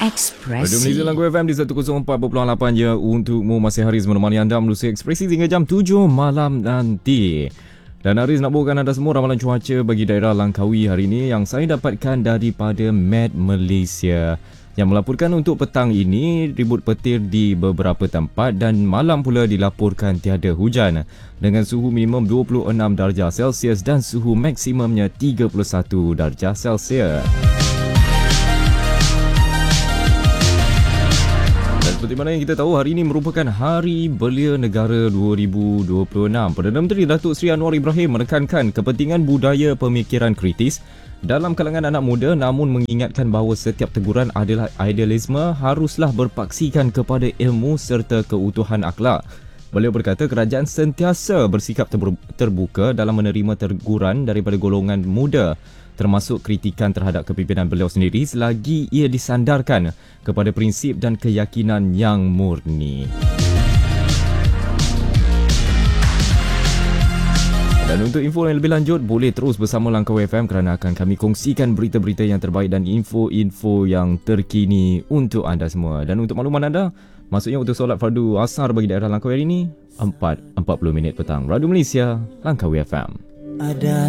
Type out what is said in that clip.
Radio Ekspresi. Malaysia Langkau FM di 104.8 je untukmu, masih Haris menemani anda melalui Ekspresi hingga jam 7 malam nanti. Dan Haris nak bawakan anda semua ramalan cuaca bagi daerah Langkawi hari ini yang saya dapatkan daripada Met Malaysia, yang melaporkan untuk petang ini ribut petir di beberapa tempat dan malam pula dilaporkan tiada hujan dengan suhu minimum 26 darjah Celsius dan suhu maksimumnya 31 darjah Celsius. Seperti mana yang kita tahu, hari ini merupakan Hari Belia Negara 2026. Perdana Menteri Datuk Seri Anwar Ibrahim menekankan kepentingan budaya pemikiran kritis dalam kalangan anak muda, namun mengingatkan bahawa setiap teguran adalah idealisme haruslah berpaksikan kepada ilmu serta keutuhan akhlak. Beliau berkata kerajaan sentiasa bersikap terbuka dalam menerima teguran daripada golongan muda, termasuk kritikan terhadap kepimpinan beliau sendiri selagi ia disandarkan kepada prinsip dan keyakinan yang murni. Dan untuk info yang lebih lanjut, boleh terus bersama Langkau FM kerana akan kami kongsikan berita-berita yang terbaik dan info-info yang terkini untuk anda semua. Dan untuk makluman anda, maksudnya untuk solat fardu asar bagi daerah Langkau hari ini, 4:40 petang. Radio Malaysia, Langkau FM. Ada